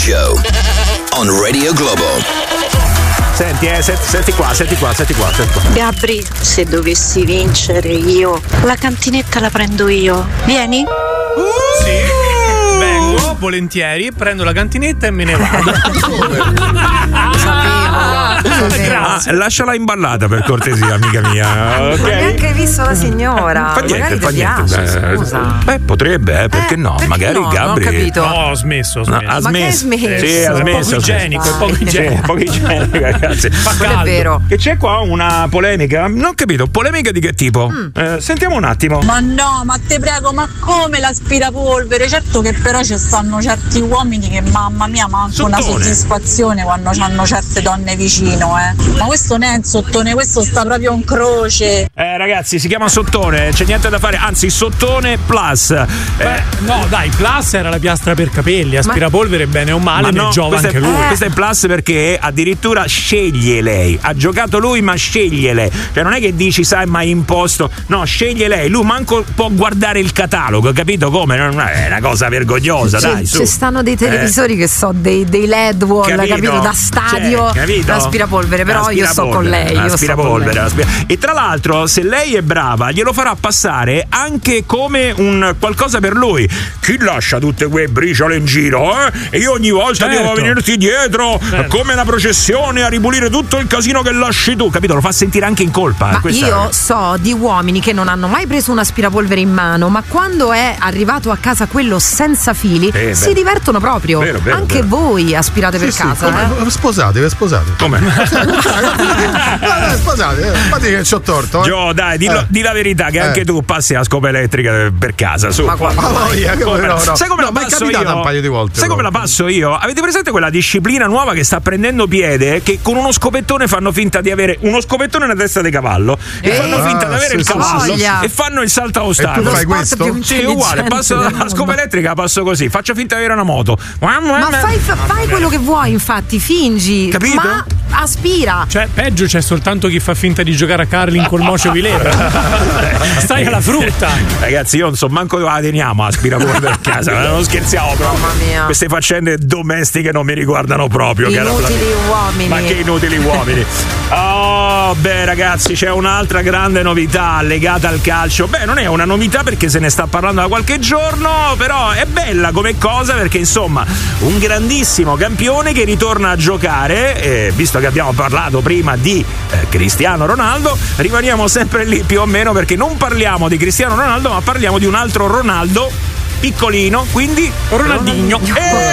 Show on Radio Globo. Senti, senti qua. Gabri, se dovessi vincere io, la cantinetta la prendo io. Vieni? Sì, vengo volentieri, prendo la cantinetta e me ne vado. Grazie. Lasciala imballata per cortesia, amica mia. Okay. Non hai neanche visto la signora. Fa niente. Scusa. Potrebbe, perché no? Perché magari no? Gabri. Non ho capito. No, ho smesso. No, ha smesso. Sì, ha smesso. È poco igienico, ragazzi. Fa caldo. Non è vero. Che c'è qua una polemica? Non ho capito, polemica di che tipo? Sentiamo un attimo. Ma no, ma te prego, ma come l'aspirapolvere? Certo che però ci stanno certi uomini che mamma mia manco una soddisfazione quando hanno certe donne vicino, Ma questo non è un sottone, questo sta proprio in croce. Ragazzi, si chiama sottone, c'è niente da fare, anzi sottone plus. No, dai, plus era la piastra per capelli, aspirapolvere bene o male, ne giova anche lui. Questo è plus perché addirittura sceglie lei. Ha giocato lui, ma sceglie lei. Cioè non è che dici, sai, ma imposto. No, sceglie lei. Lui manco può guardare il catalogo, capito come? Non è una cosa vergognosa, dai, su. Ci stanno dei televisori che so dei LED wall, capito? Da stadio, l'aspirapolvere, però io sto con lei. Aspirapolvere. E tra l'altro, se lei è brava, glielo farà passare anche come un qualcosa per lui. Chi lascia tutte quelle briciole in giro, E io ogni volta devo venirti dietro come una processione a ripulire tutto il casino che lasci tu, capito? Lo fa sentire anche in colpa. Ma io so di uomini che non hanno mai preso un aspirapolvere in mano, ma quando è arrivato a casa quello senza fili si divertono proprio. Vero, anche voi aspirate per casa. Sposate. Come? Sposate, infatti che c'ho torto. Gio, dai, di la verità che anche tu passi la scopa elettrica per casa, su. Ma no. Sai come la passo io? Un paio di volte. Sai come la passo io? Avete presente quella disciplina nuova che sta prendendo piede, che con uno scopettone fanno finta di avere uno scopettone nella testa di cavallo e fanno finta di avere il cavallo e fanno il salto a ostacolo. E tu fai questo? Sì, uguale, passo la scopa elettrica, passo così, faccio finta di avere una moto. Ma fai quello che vuoi, infatti, fingi. Capito? Ma aspira. Cioè, peggio c'è soltanto chi fa finta di giocare a curling col mocio Vilera. Stai alla frutta. Ragazzi, io non so manco dove la teniamo aspirapolvere per casa, non scherziamo, però. Mamma mia. Queste faccende domestiche non mi riguardano proprio. Inutili uomini. Ma che inutili uomini. Oh, beh, ragazzi, c'è un'altra grande novità legata al calcio. Beh, non è una novità perché se ne sta parlando da qualche giorno, però è bella come cosa perché, insomma, un grandissimo campione che ritorna a giocare, visto che abbiamo parlato prima di Cristiano Ronaldo, rimaniamo sempre lì più o meno perché non parliamo di Cristiano Ronaldo ma parliamo di un altro Ronaldo piccolino, quindi Ronaldinho.